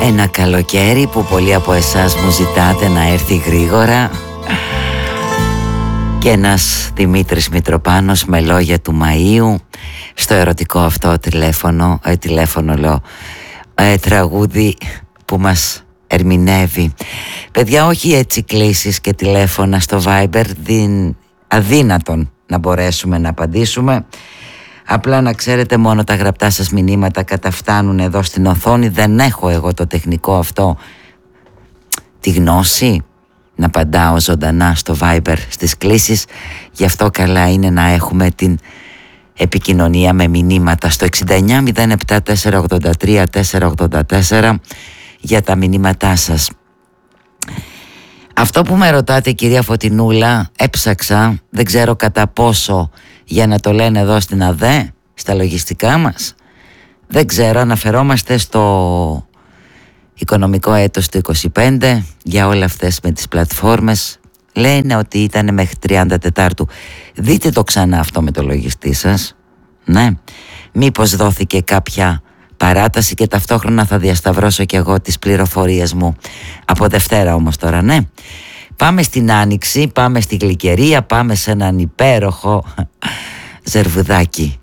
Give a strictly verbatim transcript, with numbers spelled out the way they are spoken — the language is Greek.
Ένα καλοκαίρι που πολλοί από εσάς μου ζητάτε να έρθει γρήγορα, και ένας Δημήτρης Μητροπάνος με λόγια του Μαΐου στο ερωτικό αυτό τηλέφωνο, ε, τηλέφωνο λέω, ε, τραγούδι που μας ερμηνεύει. Παιδιά, όχι έτσι κλήσεις και τηλέφωνα στο Viber, διν, αδύνατον να μπορέσουμε να απαντήσουμε. Απλά να ξέρετε, μόνο τα γραπτά σας μηνύματα καταφτάνουν εδώ στην οθόνη. Δεν έχω εγώ το τεχνικό αυτό, τη γνώση να απαντάω ζωντανά στο Viber στις κλήσεις. Γι' αυτό καλά είναι να έχουμε την επικοινωνία με μηνύματα στο εξήντα εννιά μηδέν επτά τετρακόσια ογδόντα τρία τετρακόσια ογδόντα τέσσερα για τα μηνύματά σας. Αυτό που με ρωτάτε, κυρία Φωτεινούλα, έψαξα, δεν ξέρω κατά πόσο για να το λένε εδώ στην ΑΔΕ, στα λογιστικά μας. Δεν ξέρω, αναφερόμαστε στο οικονομικό έτος του είκοσι πέντε για όλα αυτές με τις πλατφόρμες. Λένε ότι ήταν μέχρι τριάντα Τετάρτου. Δείτε το ξανά αυτό με το λογιστή σας. Ναι, μήπως δόθηκε κάποια παράταση και ταυτόχρονα θα διασταυρώσω και εγώ τις πληροφορίες μου από Δευτέρα όμως τώρα, ναι. Πάμε στην Άνοιξη, πάμε στη Γλυκερία, πάμε σε έναν υπέροχο ζερβουδάκι.